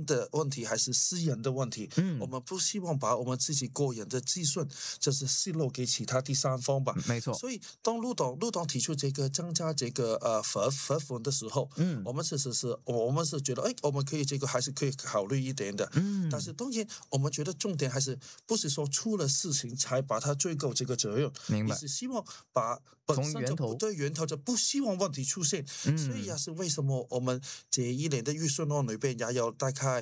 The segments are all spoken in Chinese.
的问题还是私人的问题，我们不希望把我们自己个人的计算就是泄露给其他第三方吧。 没错。 所以当陆董提出这个增加这个罚款的时候，我们其实是觉得，我们可以这个还是可以考虑一点的。但是当然，我们觉得重点还是不是说出了事情才把它追究这个责任， 明白？ 也是希望把本身就不对源头就不希望问题出现。所以也是为什么我们这一年的预算案里边也有大概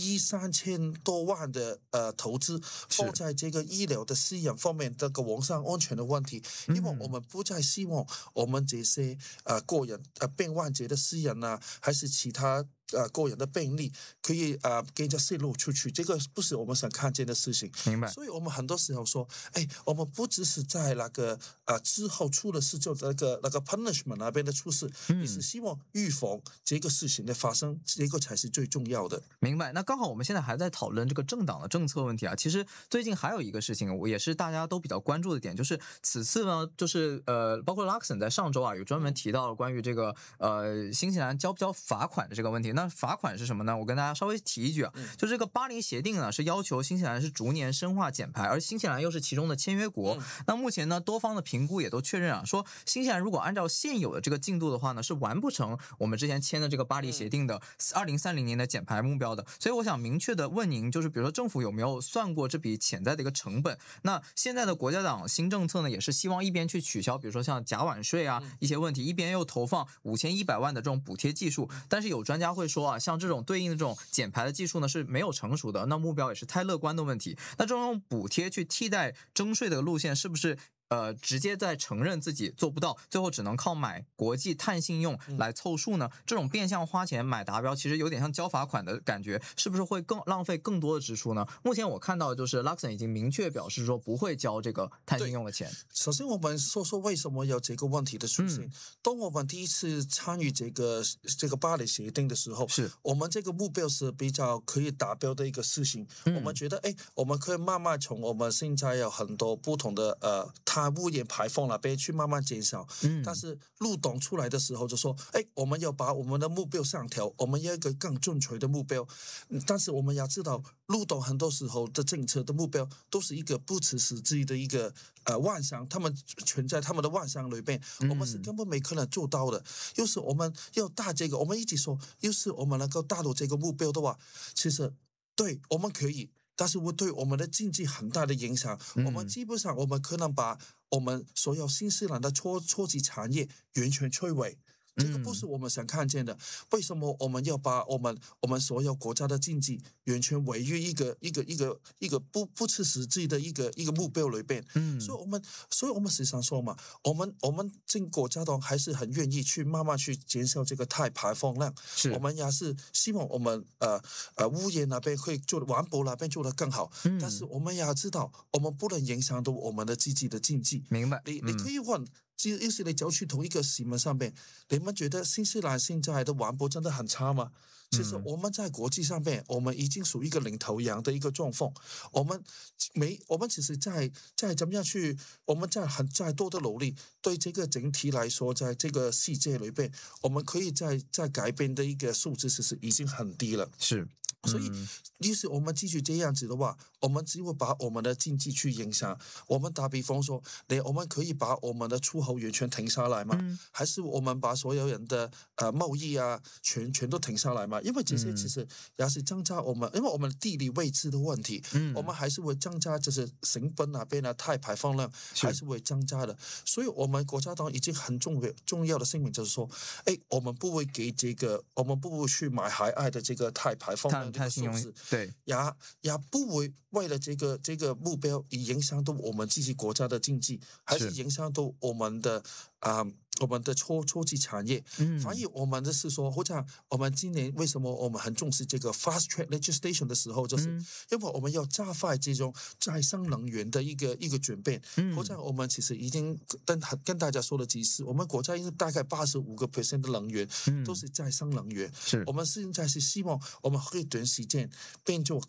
13000多万的投资放在这个医疗的私人方面这个网上安全的问题，因为我们不再希望我们这些个人病患者的私人啊，还是其他个人的病例可以给人家泄露出去，这个不是我们想看见的事情。 明白。 所以我们很多时候说，我们不只是在那个之后出了事就那个 punishment 那边的出事，也是希望预防这个事情的发生，这个才是最重要的。 明白。那刚好我们现在还在讨论这个政党的政策问题啊。其实最近还有一个事情，也是大家都比较关注的点，就是此次呢，就是包括 Luxon 在上周有专门提到关于这个新西兰交不交罚款的这个问题。那罚款是什么呢？我跟大家稍微提一句就这个巴黎协定呢是要求新西兰是逐年深化减排，而新西兰又是其中的签约国。那目前呢多方的评估也都确认说新西兰如果按照现有的这个进度的话呢，是完不成我们之前签的这个巴黎协定的2030年的减排目标的。所以我想明确的问您，就是比如说政府有没有算过这笔潜在的一个成本？那现在的国家党新政策呢，也是希望一边去取消比如说像甲烷税一些问题，一边又投放5100万的这种补贴技术。但是有专家会说像这种对应的这种减排的技术呢是没有成熟的，那目标也是太乐观的问题。那这种补贴去替代征税的路线是不是直接在承认自己做不到，最后只能靠买国际碳信用来凑数呢？这种变相花钱买达标，其实有点像交罚款的感觉，是不是会更浪费更多的支出呢？目前我看到的就是 Luxon 已经明确表示说不会交这个碳信用的钱。 首先我们说说为什么有这个问题的出现。当我们第一次参与这个巴黎协定的时候，我们这个目标是比较可以达标的一个事情。我们觉得我们可以慢慢从我们现在有很多不同的碳污染排放那边去慢慢减少。但是陆董出来的时候就说我们要把我们的目标上调，我们要一个更正确的目标。但是我们要知道陆董很多时候的政策的目标都是一个不切实际的一个妄想，他们存在他们的妄想里边，我们是根本没可能做到的。要是我们要达这个，我们一直说要是我们能够达到这个目标的话，其实对我们可以，但是会对我们的经济很大的影响。我们基本上我们可能把我们所有新西兰的初级产业完全摧毁，这个不是我们想看见的。为什么我们要把我们所有国家的经济完全围于一个不切实际的一个目标里边？所以我们时常说嘛，我们进国家党还是很愿意去慢慢去减少这个碳排放量。我们也是希望我们污染那边可以做环保那边做得更好。但是我们也知道，我们不能影响到我们的自己的经济。 明白？ 你可以问。要是你走去同一个新闻上面，你们觉得新西兰现在的环保真的很差吗？其实我们在国际上面，我们已经属于一个领头羊的一个状况。我们其实在怎么样去，我们在多的努力，对这个整体来说，在这个世界里边，我们可以在改变的一个数字，其实已经很低了。所以，要是我们继续这样子的话，我们只会把我们的经济去影响。我们打比方说，我们可以把我们的出口完全停下来吗？还是我们把所有人的贸易全都停下来吗？因为这些其实也是增加我们，因为我们地理位置的问题，我们还是会增加，就是成本那边的碳排放量还是会增加的。所以，我们国家党已经很重要的声明就是说，我们不会给这个，我们不会去买海外的这个碳排放量。 碳信用，对， 也不会为了这个目标而影响到我们自己国家的经济，还是影响到我们的初级产业。反而我们的是说，好像我们今年为什么我们很重视这个 fast track legislation 的时候，就是因为我们要加快这种再生能源的一个转变。好像我们其实已经跟大家说了几次，我们国家应该大概85%的能源都是再生能源。我们现在是希望我们可以短时间变做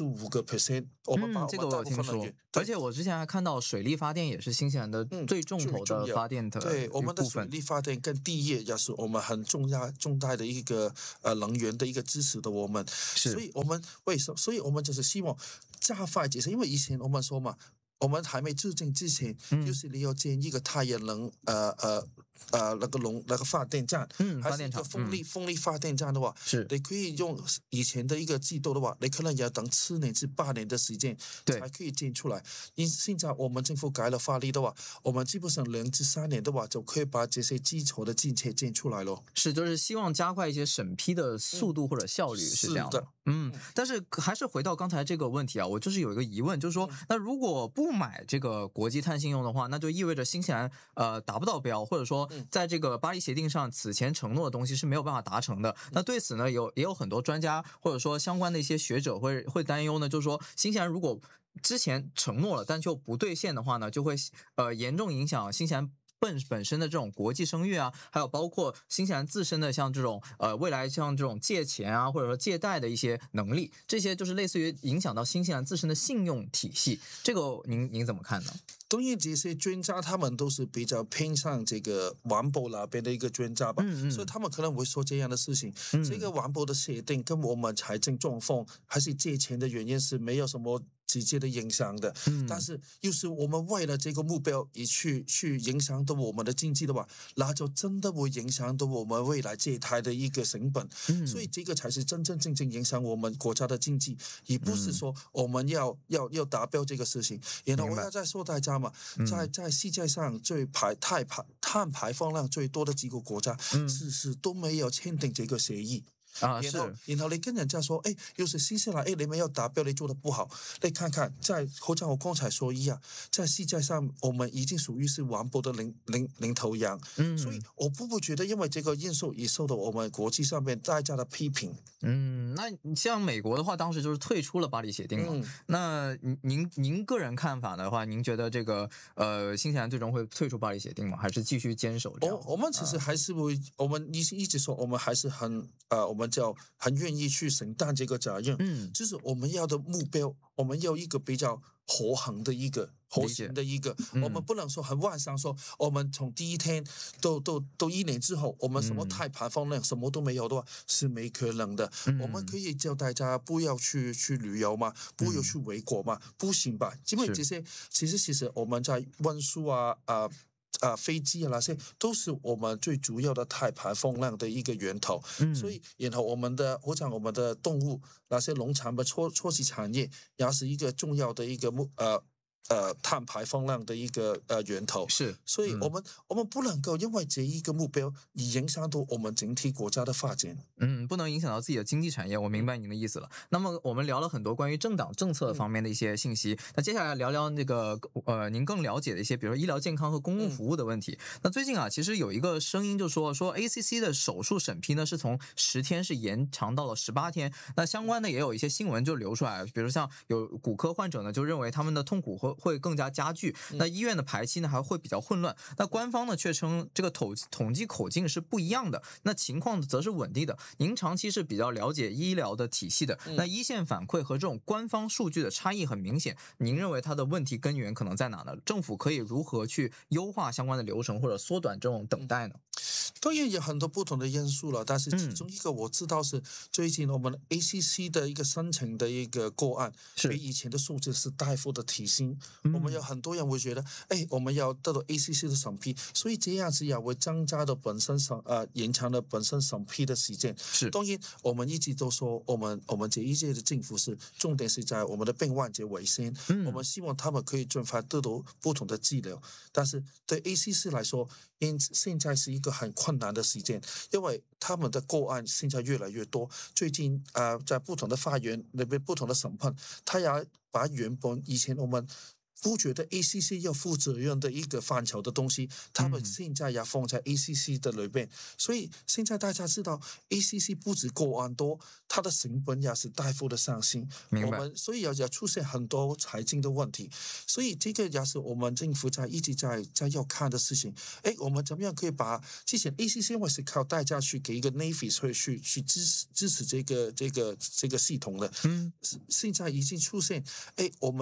95%。我们把这个我有听说，而且我之前还看到水力发电也是新西兰的最重头的发电的对我们的水分， 水力发电跟地业也是我们很重大的一个能源的一个支持的我们，所以我们所以我们就是希望加快这些，因为以前我们说嘛。我们还没制定之前，就是你要建一个太阳能那个发电站，还是一个风力发电站的话， 是你可以用以前的一个季度的话，你可能要等7年至8年的时间才可以建出来。因现在我们政府改了法律的话，我们基本上2至3年的话就可以把这些基础的建设建出来了。 是，就是希望加快一些审批的速度或者效率，是这样的。但是还是回到刚才这个问题啊，我就是有一个疑问，就是说，那如果不买这个国际碳信用的话，那就意味着新西兰达不到标，或者说在这个巴黎协定上此前承诺的东西是没有办法达成的。那对此呢，也有很多专家或者说相关的一些学者会担忧呢，就是说新西兰如果之前承诺了但就不兑现的话呢，就会严重影响新西兰本身的这种国际声誉啊，还有包括新西兰自身的像这种未来像这种借钱啊或者说借贷的一些能力，这些就是类似于影响到新西兰自身的信用体系，这个您怎么看呢？ 当然，这些专家他们都是比较偏向这个环保那边的一个专家吧，所以他们可能会说这样的事情。这个环保的协定跟我们财政状况还是借钱的原因是没有什么直接的影响的，但是又是我们为了这个目标而去影响到我们的经济的话，那就真的会影响到我们未来借贷的一个成本，所以这个才是真正影响我们国家的经济，而不是说我们要达标这个事情。然后我要再说大家嘛，在世界上碳排放量最多的几个国家，其实都没有签订这个协议。然后你跟人家说，要是新西兰，你们要达标，你做的不好，你看看，好像我刚才说一样，在世界上我们已经属于是环保的领头羊，所以我不觉得因为这个因素而受到我们国际上面大家的批评。 那像美国的话，当时就是退出了巴黎协定嘛。那您个人看法的话，您觉得这个新西兰最终会退出巴黎协定吗？还是继续坚守这样？ 我们其实还是会，我们一直说，我们还是我们很愿意去承担这个责任。就是我们要的目标，我们要一个比较和行的一个。我们不能说很妄想说，我们从第一天到1年之后，我们什么碳排放量什么都没有的话，是没可能的。我们可以叫大家不要去旅游嘛，不要去回国嘛，不行吧？因为这些其实我们在运输飞机啊，那些都是我们最主要的碳排放量的一个源头。所以，然后我们的动物那些农产的初级产业，也是一个重要的一个碳排放量的一个源头。 是， 所以我们不能够因为这一个目标而影响到我们整体国家的发展。 不能影响到自己的经济产业，我明白您的意思了。那么我们聊了很多关于政党政策方面的一些信息，那接下来聊聊那个您更了解的一些，比如说医疗健康和公共服务的问题。那最近啊，其实有一个声音就说 ACC 的手术审批呢是从10天是延长到了18天。那相关的也有一些新闻就流出来，比如像有骨科患者呢就认为他们的痛苦会更加加剧，那医院的排期呢还会比较混乱。那官方呢却称这个统计口径是不一样的，那情况则是稳定的。您长期是比较了解医疗的体系的，那一线反馈和这种官方数据的差异很明显，您认为它的问题根源可能在哪呢？政府可以如何去优化相关的流程或者缩短这种等待呢？ 当然有很多不同的因素了，但是其中一个我知道是最近我们 ACC 的一个申请的一个个案，比以前的数字是大幅的提升。我们有很多人会觉得，我们要得到 ACC 的审批，所以这样子也会增加了延长了本身审批的时间。当然我们一直都说，我们这一届的政府是重点是在我们的病患者为先，我们希望他们可以尽快得到不同的治疗。但是对 ACC 来说，现在是一个很困难的时间，因为他们的个案现在越来越多。最近在不同的法院那边不同的审判，他也把原本以前我们不觉得 ACC 要负责任的一个范畴的东西，他们现在也放在 ACC 的里边。所以现在大家知道 ACC 不止个案多，它的成本也是大幅的上升。所以也出现很多财经的问题，所以这个也是我们政府一直在要看的事情。我们怎么样可以把之前 ACC 因为是靠大家去给一个 Navy 去支持这个系统的，现在已经出现我们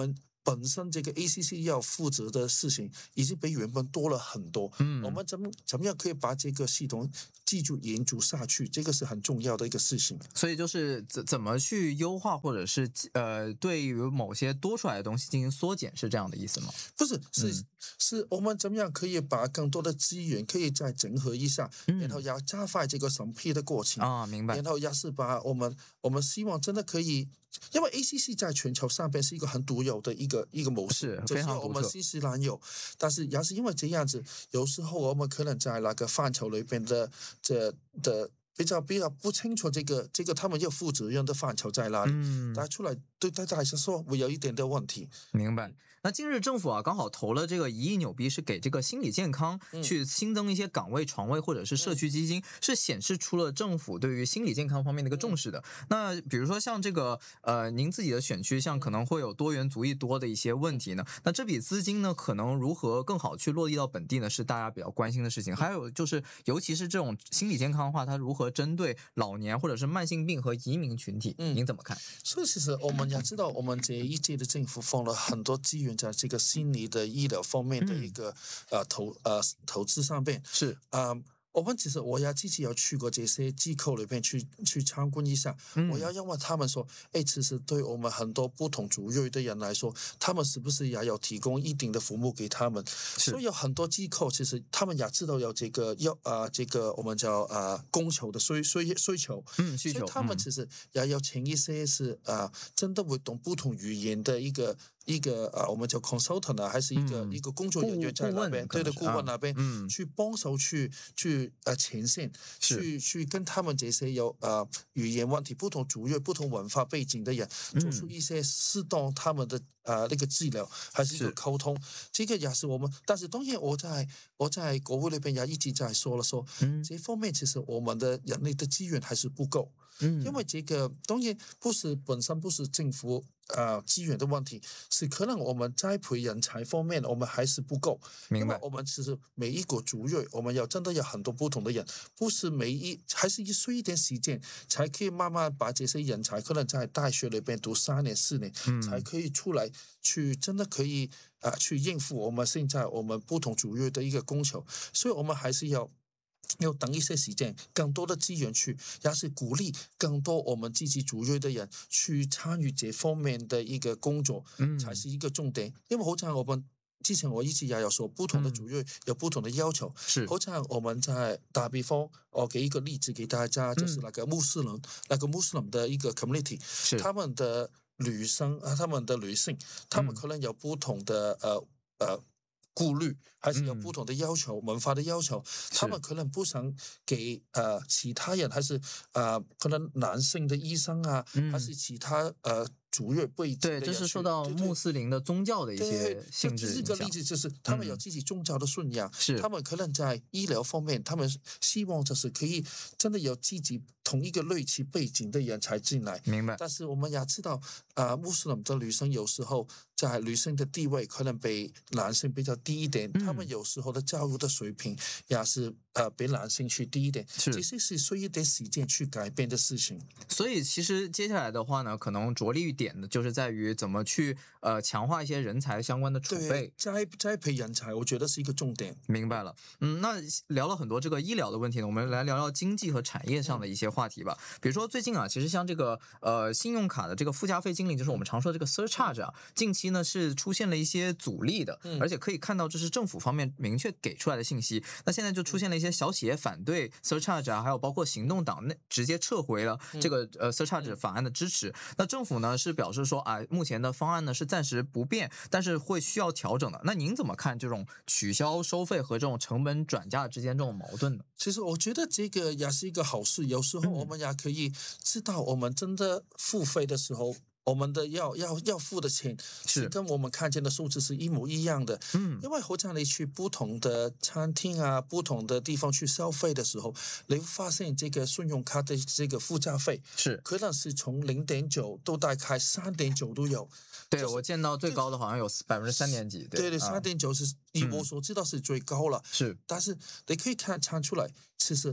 本身这个 ACC 要负责的事情已经比原本多了很多。我们怎么样可以把这个系统继续延续下去？这个是很重要的一个事情。 所以就是怎么去优化，或者是对于某些多出来的东西进行缩减，是这样的意思吗？ 不是，是我们怎么样可以把更多的资源可以再整合一下，然后要加快这个审批的过程啊，明白。 然后要是把我们希望真的可以。因为 ACC 在全球上边是一个很独有的一个模式， 是非常独特。 我们新西兰有，但是也是因为这样子，有时候我们可能在那个范畴里边的比较不清楚这个他们要负责任的范畴在哪里，打出来对大家来说会有一点的问题。 明白。那近日政府啊刚好投了这个1亿纽币，是给这个心理健康去新增一些岗位、床位或者是社区基金，是显示出了政府对于心理健康方面的一个重视的。那比如说像这个您自己的选区，像可能会有多元族裔多的一些问题呢，那这笔资金呢可能如何更好去落地到本地呢，是大家比较关心的事情。还有就是尤其是这种心理健康的话，它如何针对老年或者是慢性病和移民群体，您怎么看？ 所以其实我们也知道，我们这一届的政府放了很多资源在这个心理的医疗方面的一个投资上面。 是我们其实我也自己有去过这些机构里边去参观一下，我要问他们说，其实对我们很多不同族裔的人来说，他们是不是也要提供一定的服务给他们？所以有很多机构其实他们也知道有这个这个我们叫供求的需求， 需求， 所以他们其实也要请一些是真的会懂不同语言的一个我们叫 consultant 还是一个工作人员在那边，对的顾问那边去帮手去前线去跟他们这些有语言问题、不同族裔、不同文化背景的人做出一些适当他们的那个治疗，还是一个沟通。这个也是我们，但是当然我在国会那边也一直在说这方面其实我们的人力的资源还是不够。因为这个当然本身不是政府资源的问题，是可能我们栽培人才方面我们还是不够。 明白。 因为我们其实每一个族裔，我们真的有很多不同的人，不是还是需要一点时间才可以慢慢把这些人才可能在大学里边读3年4年，才可以出来去真的可以去应付我们现在我们不同族裔的一个供求，所以我们还是要等一些时间，更多的资源去，也是鼓励更多我们自己族裔的人去参与这方面的一个工作，才是一个重点。因为好像我们之前我一直也有说，不同的族裔有不同的要求。好像我们在打比方，我给一个例子给大家，就是那个穆斯林的一个 community， 他们的女性，他们可能有不同的顾虑，还是有不同的要求，文化的要求，他们可能不想给其他人，还是可能男性的医生还是其他族裔背景的人， 对，这是受到穆斯林的宗教的一些性质影响。 这个例子就是他们有自己宗教的信仰，他们可能在医疗方面，他们希望就是可以真的有自己同一个类似背景的人才进来。 明白。 但是我们也知道穆斯林的女生有时候在女性的地位可能比男性比较低一点，他们有时候的教育的水平也是比男性去低一点，这些是需要一点时间去改变的事情。 所以其实接下来的话呢，可能着力点的就是在于怎么去强化一些人才相关的储备， 栽培人才，我觉得是一个重点。 明白了。那聊了很多这个医疗的问题呢，我们来聊聊经济和产业上的一些话题吧。比如说最近其实像这个信用卡的这个附加费禁令，就是我们常说的这个 surcharge 近期呢是出现了一些阻力的，而且可以看到这是政府方面明确给出来的信息。那现在就出现了一些小企业反对 surcharge 还有包括行动党直接撤回了这个surcharge 法案的支持。那政府呢是表示说目前的方案呢是暂时不变，但是会需要调整的。那您怎么看这种取消收费和这种成本转嫁之间这种矛盾呢？ 其实我觉得这个也是一个好事，有时候我们也可以知道我们真的付费的时候，我们的要付的钱是跟我们看见的数字是一模一样的。因为好像你去不同的餐厅不同的地方去消费的时候，你会发现这个信用卡的这个附加费可能是从0.9到大概3.9都有。 对，我见到最高的好像有3点几。 对，3.9是以我所知道是最高了。 是， 但是你可以看出来，其实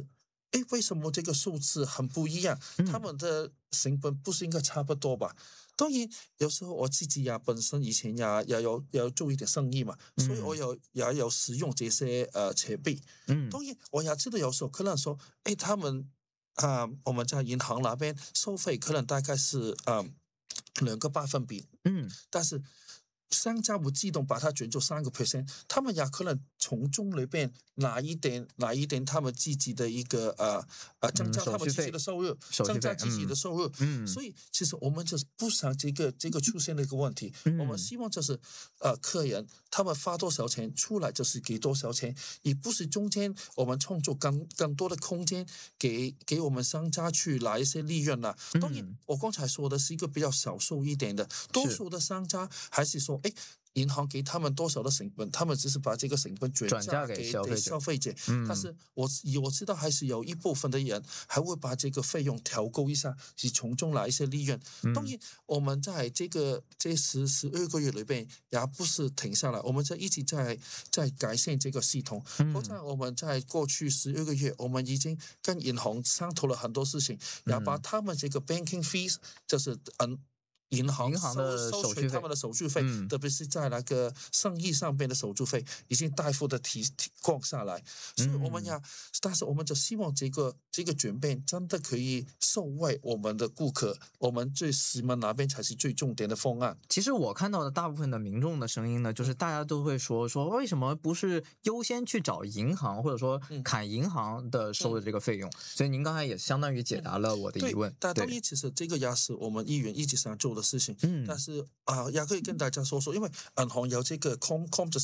哎，为什么这个数字很不一样？他们的成本不是应该差不多吧？当然，有时候我自己呀，本身以前呀也有做一点生意嘛，所以我也有使用这些设备。当然，我也知道有时候可能说，哎，他们我们在银行那边收费可能大概是2%，但是商家会自动把它转做3%，他们也可能从中里边拿一点他们自己的一个增加他们自己的收入，增加自己的收入。所以其实我们就是不想这个出现的一个问题。我们希望就是客人他们花多少钱出来就是给多少钱，也不是中间我们创作更多的空间给我们商家去拿一些利润了。当然，我刚才说的是一个比较少数一点的，多数的商家还是说，哎，银行给他们多少的成本，他们只是把这个成本转嫁给消费者。但是我知道还是有一部分的人还会把这个费用调高一下，是从中拿一些利润。当然，我们在这12个月里边也不是停下来，我们一直在改善这个系统。好像我们在过去12个月，我们已经跟银行商讨了很多事情，也把他们这个 banking fees 就是银行收取他们的手续费，特别是在那个生意上边的手续费，已经大幅的提降下来。所以我们但是我们就希望这个转变真的可以受惠我们的顾客，我们最市民那边才是最重点的方案。 其实我看到的大部分的民众的声音呢，就是大家都会说为什么不是优先去找银行，或者说砍银行的收的这个费用？所以您刚才也相当于解答了我的疑问。 但当然，其实这个也是我们议员一直想做的事情。但是也可以跟大家说，因为银行有这个就是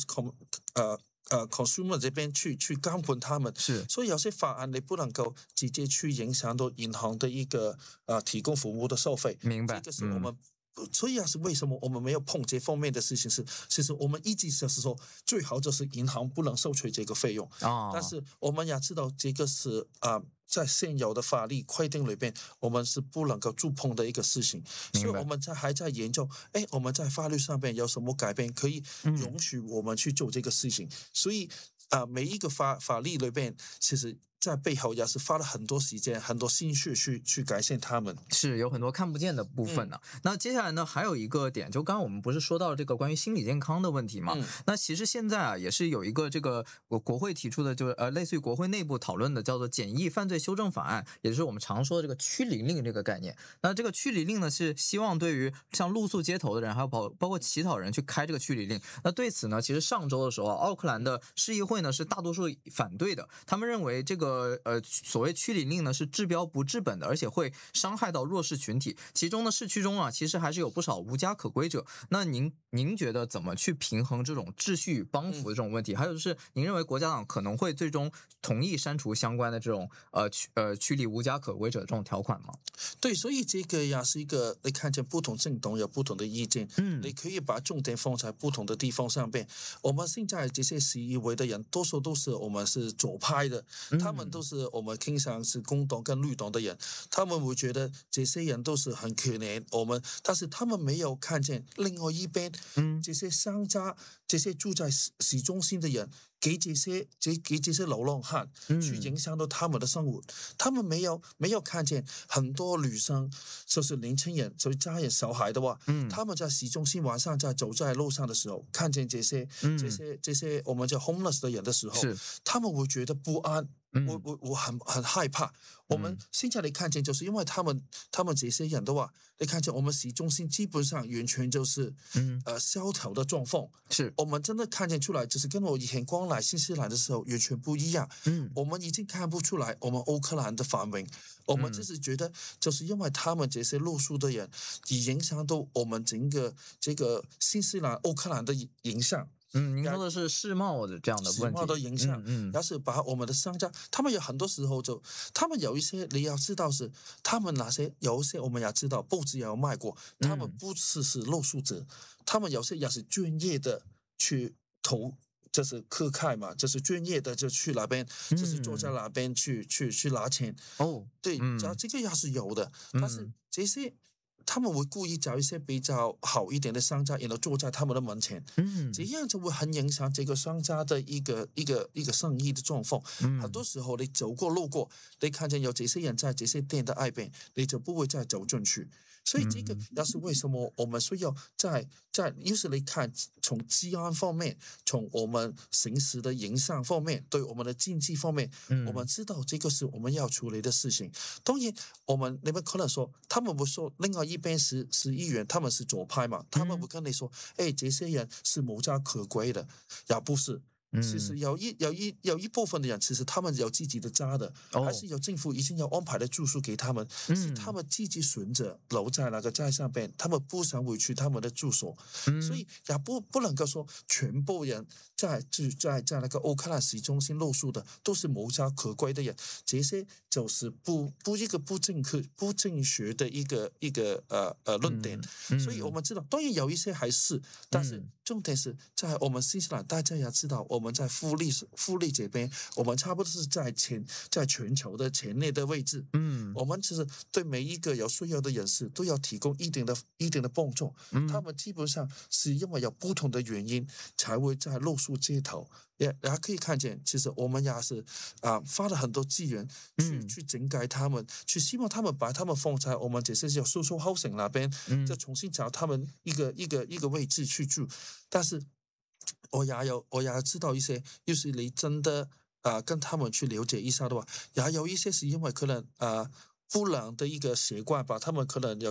consumer 这边去监管他们，所以有些法案你不能够直接去影响到银行的一个提供服务的收费。 明白， 这个是我们。所以是为什么我们没有碰这方面的事情是，其实我们一直就是说，最好就是银行不能收取这个费用。但是我们也知道这个是在现有的法律规定里边，我们是不能够触碰的一个事情。所以我们还在研究，我们在法律上边有什么改变可以允许我们去做这个事情。所以每一个法律里边，其实在背后也是花了很多时间、很多心血去改善他们， 是有很多看不见的部分呢。那接下来呢，还有一个点，就刚刚我们不是说到这个关于心理健康的问题吗？那其实现在也是有一个这个国会提出的，就是类似于国会内部讨论的，叫做简易犯罪修正法案，也就是我们常说的这个驱离令这个概念。那这个驱离令呢，是希望对于像露宿街头的人，还有包括乞讨人去开这个驱离令。那对此呢，其实上周的时候，奥克兰的市议会呢是大多数反对的，他们认为这个所谓驱离令呢是治标不治本的，而且会伤害到弱势群体。其中呢，市区中其实还是有不少无家可归者。那您觉得怎么去平衡这种秩序与帮扶的这种问题？还有就是您认为国家党可能会最终同意删除相关的这种驱离无家可归者这种条款吗？ 对，所以这个也是一个你看见不同政党有不同的意见，你可以把重点放在不同的地方上边。我们现在这些市议会的人，多数都是我们是左派的，他们都是我们倾向是工党跟绿党的人，他们会觉得这些人都是很可怜但是他们没有看见另外一边，这些商家、这些住在市中心的人，给这些流浪汉去影响到他们的生活，他们没有看见很多女生，就是年轻人，就是家人小孩的话，他们在市中心晚上在走在路上的时候，看见这些我们叫 homeless 的人的时候，他们会觉得不安。我很害怕。我们现在你看见，就是因为他们这些人的话，你看见我们市中心基本上完全就是萧条的状况。 是我们真的看见出来，就是跟我以前刚来新西兰的时候完全不一样。我们已经看不出来我们奥克兰的繁荣，我们只是觉得，就是因为他们这些露宿的人，已影响到我们整个这个新西兰奥克兰的影响。 您说的是世贸的这样的问题， 世贸的影响，要是把我们的商家，他们有很多时候他们有一些你要知道是，他们有一些我们也知道，报纸也有卖过，他们不只是露宿者，他们有些也是专业的去就是客开嘛，就是专业的就去那边，就是坐在那边去拿钱。对，这个也是有的，但是这些他们会故意找一些比较好一点的商家，然后坐在他们的门前，这样就会很影响这个商家的一个生意的状况。很多时候你走过路过，你看见有这些人在这些店的外边，你就不会再走进去。所以这个也是为什么我们需要又是你看从治安方面，从我们行驶的营商方面，对我们的经济方面，我们知道这个是我们要处理的事情。当然，你们可能说，他们会说另外一边是议员，他们是左派嘛，他们会跟你说，这些人是无家可归的，也不是。其实有一部分的人，其实他们有自己的家的，还是有政府已经有安排的住宿给他们，是他们自己选择留在那个在上边，他们不想回去他们的住所，所以也不能够说全部人在那个奥克兰市中心露宿的都是无家可归的人，这些就是一个不正确的一个论点，所以我们知道，当然有一些还是，但是重点是在我们新西兰，大家也知道，我们在福利这边，我们差不多是在全球的前列的位置。我们其实对每一个有需要的人士都要提供一定的帮助。他们基本上是因为有不同的原因才会在露宿街头。也可以看见，其实我们也是花了很多资源去整改他们，去希望他们把他们放在我们这些叫social housing那边，就重新找他们一个位置去住。但是我也知道一些，要是你真的跟他们去了解一下的话，也有一些是因为可能不良的一个习惯吧，他们可能有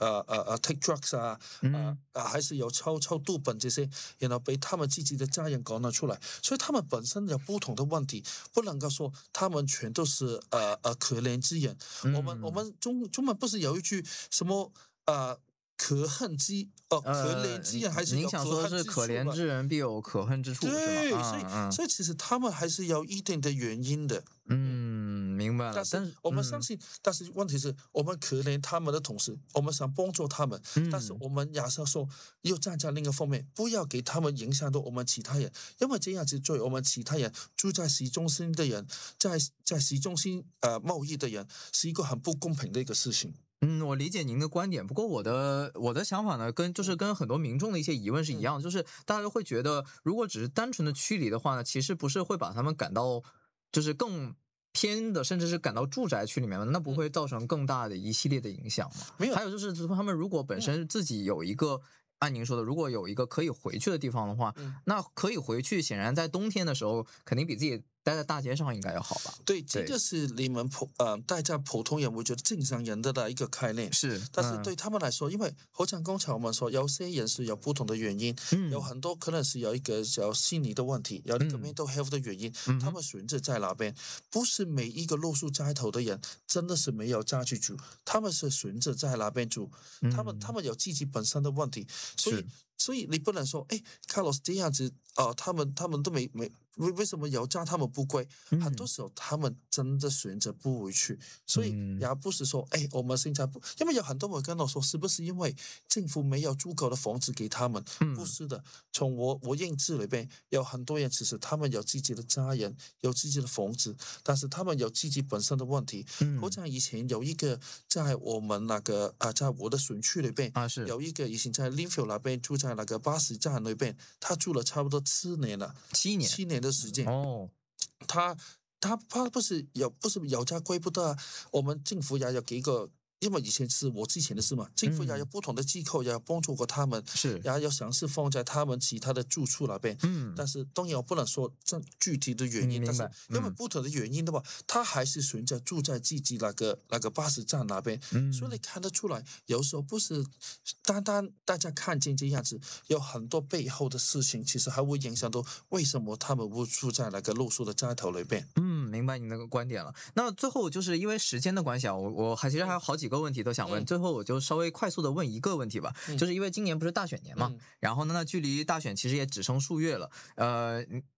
take drugs 还是有抽毒品这些，然后被他们自己的家人赶了出来，所以他们本身有不同的问题，不能够说他们全都是可怜之人。我们中文不是有一句什么可恨之可怜之人还是有可恨之处吧？ 您想说是可怜之人必有可恨之处， 对， 是吧？ 所以其实他们还是有一定的原因的。 明白了。 但是我们相信，但是问题是我们可怜他们的同时，我们想帮助他们，但是我们也是说，又站在另一个方面，不要给他们影响到我们其他人，因为这样子对我们其他人住在市中心的人，在市中心贸易的人，是一个很不公平的一个事情。 我理解您的观点，不过我的想法呢，跟很多民众的一些疑问是一样的，就是大家会觉得，如果只是单纯的驱离的话呢，其实不是会把他们赶到就是更偏的，甚至是赶到住宅区里面吗？那不会造成更大的一系列的影响吗？ 没有， 还有就是他们如果本身自己有一个。按您说的，如果有一个可以回去的地方的话，那可以回去，显然在冬天的时候，肯定比自己待在大街上应该要好吧？ 对，这个是你们大家普通人，我觉得正常人的一个概念。 是， 但是对他们来说，因为好像刚才我们说，有些人是有不同的原因，有很多可能是有一个叫心理的问题，有一个 mental health 的原因，他们选择在那边。不是每一个露宿街头的人真的是没有家去住，他们是选择在那边住，他们有自己本身的问题。所以你不能说，Carlos 这样子他们都没为什么有家他们不归？很多时候他们真的选择不回去，所以也不是说我们现在不，因为有很多人跟我说，是不是因为政府没有足够的房子给他们？不是的，从我认知里边，有很多人其实他们有自己的家人，有自己的房子，但是他们有自己本身的问题。好像以前有一个在我们那个在我的选区里边有一个以前在 Linfield 那边住在那个巴士站那边，他住了差不多7年了，7年的时间。他不是有家归不得，我们政府也有几个，因为以前是我之前的事嘛，政府也有不同的机构也有帮助过他们，也有尝试放在他们其他的住处那边。但是当然我不能说这具体的原因，但是因为不同的原因的话，他还是选择住在自己那个巴士站那边。所以你看得出来，有时候不是单单大家看见这样子，有很多背后的事情，其实还会影响到为什么他们会住在那个露宿的街头里边。 明白你那个观点了。那最后就是因为时间的关系啊，我其实还有好几个问题都想问，最后我就稍微快速的问一个问题吧，就是因为今年不是大选年嘛，然后呢，那距离大选其实也只剩数月了，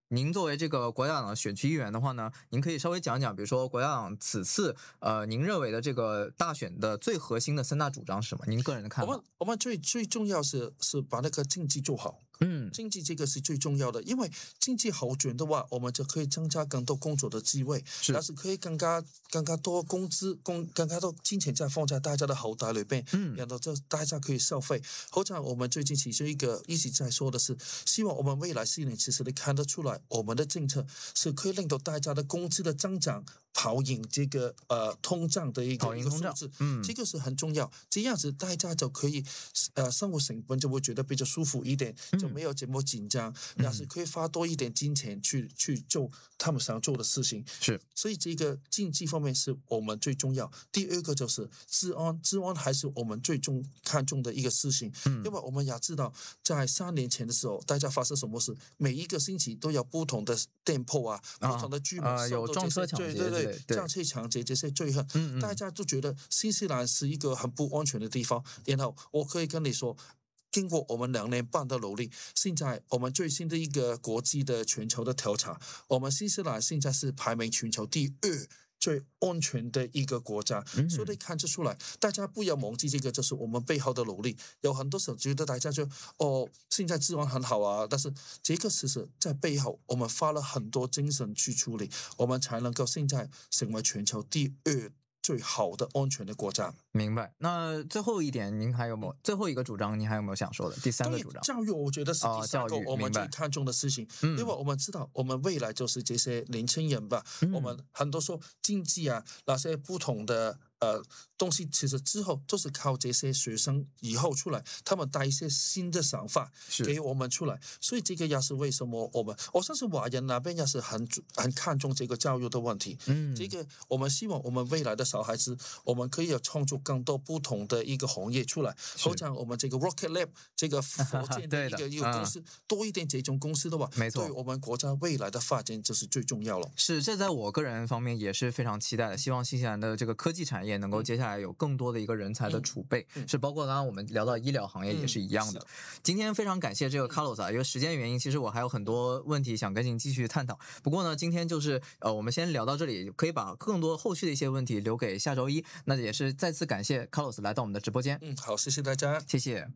您作为这个国家党的选区议员的话呢，您可以稍微讲讲，比如说国家党此次您认为的这个大选的最核心的3大主张是什么？您个人的看法？ 我们最重要是把那个经济做好。经济这个是最重要的，因为经济好转的话，我们就可以增加更多工作的机会，但是可以更加多工资、更加多金钱再放在大家的口袋里边，然后大家可以消费。好像我们最近其中一直在说的是，希望我们未来4年其实你看得出来，我们的政策是可以令到大家的工资的增长跑赢这个通胀的一个数字，这个是很重要。这样子大家就可以生活成本就会觉得比较舒服一点，就没有这么紧张，也是可以花多一点金钱去做他们想做的事情。 是， 所以这个经济方面是我们最重要。第二个就是治安还是我们最看重的一个事情，因为我们也知道，在3年前的时候，大家发生什么事，每一个星期都有不同的店铺啊，不同的居民有撞车抢劫， 对，撞车抢劫这些罪行，大家都觉得新西兰是一个很不安全的地方。然后我可以跟你说，经过我们2年半的努力，现在我们最新的一个国际的全球的调查，我们新西兰现在是排名全球第2最安全的一个国家，所以看得出来，大家不要忘记这个，就是我们背后的努力。有很多时候觉得大家就现在治安很好啊，但是这个其实在背后，我们花了很多精神去处理，我们才能够现在成为全球第2最好的安全的国家。 明白。那最后一点，您还有没有最后一个主张？您还有没有想说的？第3个主张， 教育，我觉得是第3个我们最看重的事情，因为我们知道，我们未来就是这些年轻人吧，我们很多说经济啊，那些不同的东西，其实之后都是靠这些学生以后出来，他们带一些新的想法给我们出来，所以这个也是为什么我相信华人那边也是很看重这个教育的问题。这个我们希望我们未来的小孩子，我们可以有创作更多不同的一个行业出来，好像我们这个 Rocket Lab 这个火箭的一个公司多一点这种公司的话， 没错， 对我们国家未来的发展就是最重要了。 是，这在我个人方面也是非常期待的，希望新西兰的这个科技产业能够接下来有更多的一个人才的储备，是包括刚刚我们聊到医疗行业也是一样的。今天非常感谢这个 Carlos 啊，因为时间原因，其实我还有很多问题想跟您继续探讨。不过呢，今天就是我们先聊到这里，可以把更多后续的一些问题留给下周一。那也是再次感谢 Carlos 来到我们的直播间。 好，谢谢大家， 谢谢。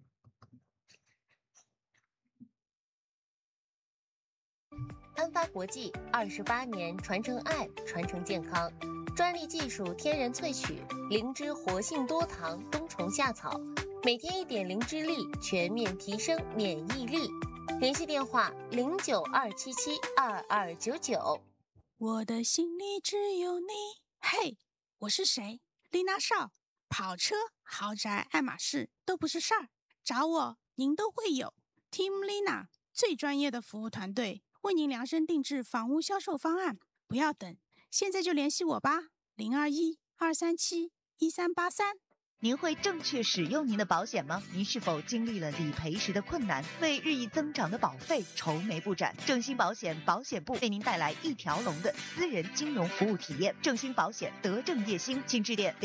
安发国际28年传承爱，传承健康，专利技术天然萃取灵芝活性多糖冬虫夏草，每天1点灵芝粒，全面提升免疫力。联系电话092772299。 我的心里只有你。嘿，我是谁？丽娜少。跑车、豪宅、爱马仕都不是事儿，找我您都会有。Team Lina 最专业的服务团队，为您量身定制房屋销售方案，不要等，现在就联系我吧，021-237-1383。 您会正确使用您的保险吗？您是否经历了理赔时的困难，为日益增长的保费愁眉不展？正兴保险保险部为您带来一条龙的私人金融服务体验。正兴保险德正业兴，请致电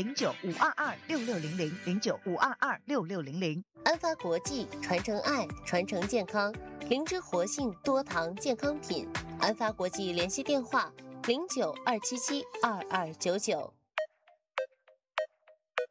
09-522-6600，09-522-6600。 安发国际传承爱，传承健康，灵芝活性多糖健康品。安发国际联系电话092772299。